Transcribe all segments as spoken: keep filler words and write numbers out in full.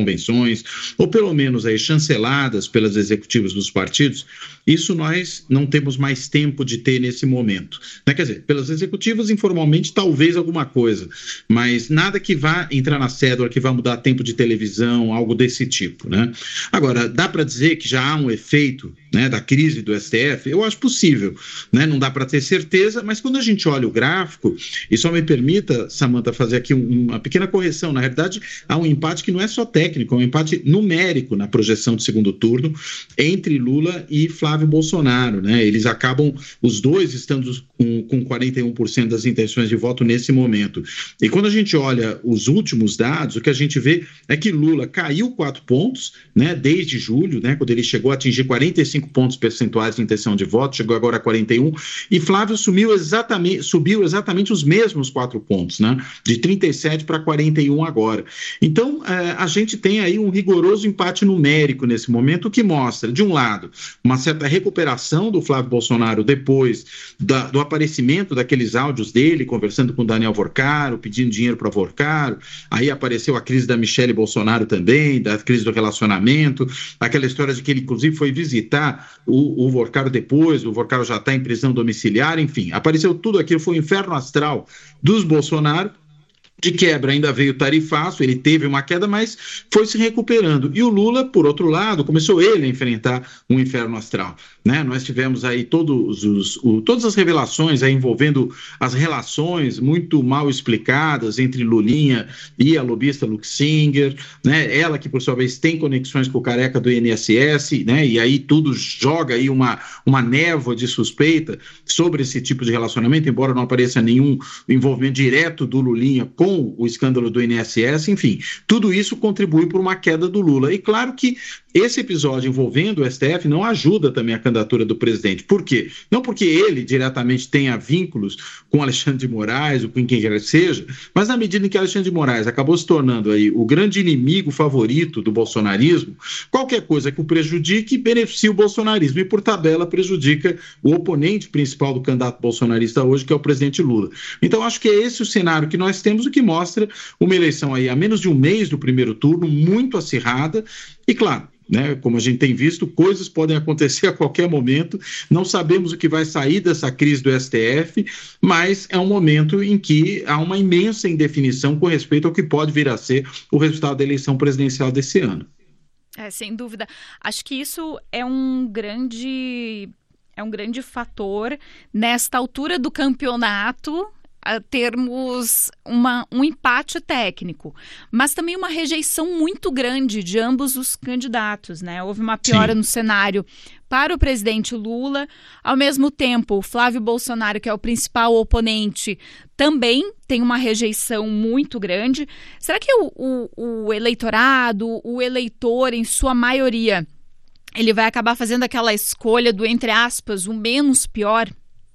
convenções, ou pelo menos aí chanceladas pelas executivas dos partidos, isso nós não temos mais tempo de ter nesse momento, né? Quer dizer, pelas executivas, informalmente, talvez alguma coisa, mas nada que vá entrar na cédula, que vá mudar tempo de televisão, algo desse tipo, né? Agora, dá para dizer que já há um efeito, né, da crise do S T F? Eu acho possível, né? Não dá para ter certeza, mas quando a gente olha o gráfico, e só me permita, Samantha, fazer aqui um, uma pequena correção, na realidade, há um empate que não é só técnico, é um empate numérico na projeção de segundo turno entre Lula e Flávio Bolsonaro, né? Eles acabam, os dois estando com, com quarenta e um por cento das intenções de voto nesse momento. E quando a gente olha os últimos dados, o que a gente vê é que Lula caiu quatro pontos, né, desde julho, né, quando ele chegou a atingir quarenta e cinco pontos percentuais de intenção de voto, chegou agora a quarenta e um, e Flávio sumiu exatamente, subiu exatamente os mesmos quatro pontos, né, de trinta e sete para quarenta e um agora. Então, eh, a gente tem aí um rigoroso empate numérico nesse momento, que mostra, de um lado, uma certa recuperação do Flávio Bolsonaro depois da, do aparecimento daqueles áudios dele, conversando com Daniel Vorcaro, pedindo dinheiro para Vorcaro, aí apareceu a crise da Michele Bolsonaro também, da crise do relacionamento, aquela história de que ele, inclusive, foi visitar o, o Vorcaro depois, o Vorcaro já está em prisão domiciliar, enfim, apareceu tudo aquilo, foi um inferno astral dos Bolsonaro. De quebra ainda veio o tarifaço, ele teve uma queda, mas foi se recuperando. E o Lula, por outro lado, começou ele a enfrentar um inferno astral, né? Nós tivemos aí todos os, o, todas as revelações aí envolvendo as relações muito mal explicadas entre Lulinha e a lobista Luxinger, né? Ela que, por sua vez, tem conexões com o careca do I N S S, né? E aí tudo joga aí uma, uma névoa de suspeita sobre esse tipo de relacionamento, embora não apareça nenhum envolvimento direto do Lulinha com com o escândalo do I N S S, enfim, tudo isso contribui para uma queda do Lula. E claro que esse episódio envolvendo o S T F não ajuda também a candidatura do presidente. Por quê? Não porque ele diretamente tenha vínculos com Alexandre de Moraes ou com quem quer que seja, mas na medida em que Alexandre de Moraes acabou se tornando aí o grande inimigo favorito do bolsonarismo, qualquer coisa que o prejudique beneficia o bolsonarismo e, por tabela, prejudica o oponente principal do candidato bolsonarista hoje, que é o presidente Lula. Então, acho que é esse o cenário que nós temos, o que mostra uma eleição aí a menos de um mês do primeiro turno, muito acirrada, e claro, né, como a gente tem visto, coisas podem acontecer a qualquer momento, não sabemos o que vai sair dessa crise do S T F, mas é um momento em que há uma imensa indefinição com respeito ao que pode vir a ser o resultado da eleição presidencial desse ano. É, sem dúvida. Acho que isso é um grande, é um grande fator nesta altura do campeonato, a termos uma, um empate técnico, mas também uma rejeição muito grande de ambos os candidatos, né? Houve uma piora Sim. no cenário para o presidente Lula, ao mesmo tempo o Flávio Bolsonaro, que é o principal oponente, também tem uma rejeição muito grande. Será que o, o, o eleitorado, o eleitor em sua maioria, ele vai acabar fazendo aquela escolha do, entre aspas, o menos pior?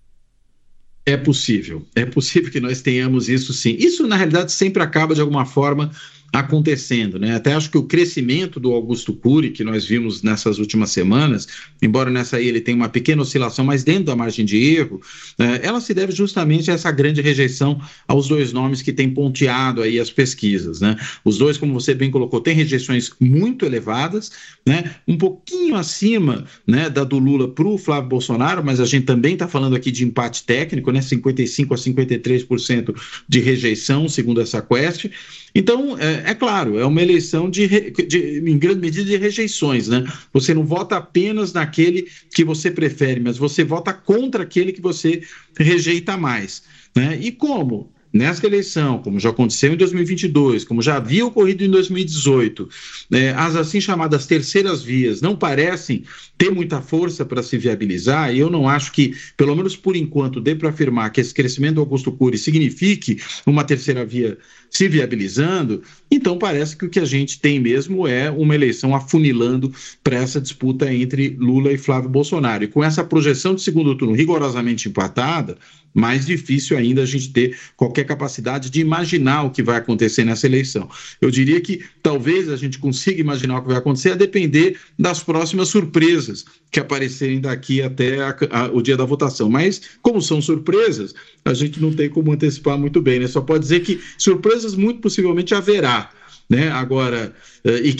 É possível, é possível que nós tenhamos isso sim. Isso, na realidade, sempre acaba, de alguma forma, acontecendo, né? Até acho que o crescimento do Augusto Cury, que nós vimos nessas últimas semanas, embora nessa aí ele tenha uma pequena oscilação, mas dentro da margem de erro, né, ela se deve justamente a essa grande rejeição aos dois nomes que têm ponteado aí as pesquisas, né? Os dois, como você bem colocou, têm rejeições muito elevadas, né? Um pouquinho acima, né, da do Lula para o Flávio Bolsonaro, mas a gente também está falando aqui de empate técnico, né? cinquenta e cinco a cinquenta e três por cento de rejeição, segundo essa Quest. Então, é, é claro, é uma eleição de, de, em grande medida de rejeições, né? Você não vota apenas naquele que você prefere, mas você vota contra aquele que você rejeita mais, né? E como? Nesta eleição, como já aconteceu em dois mil e vinte e dois, como já havia ocorrido em dois mil e dezoito, é, as assim chamadas terceiras vias não parecem ter muita força para se viabilizar, e eu não acho que, pelo menos por enquanto, dê para afirmar que esse crescimento do Augusto Cury signifique uma terceira via se viabilizando, então parece que o que a gente tem mesmo é uma eleição afunilando para essa disputa entre Lula e Flávio Bolsonaro. E com essa projeção de segundo turno rigorosamente empatada, mais difícil ainda a gente ter qualquer capacidade de imaginar o que vai acontecer nessa eleição. Eu diria que talvez a gente consiga imaginar o que vai acontecer a depender das próximas surpresas que aparecerem daqui até a, a, o dia da votação. Mas, como são surpresas, a gente não tem como antecipar muito bem, né? Só pode dizer que surpresas muito possivelmente haverá, né? Agora, e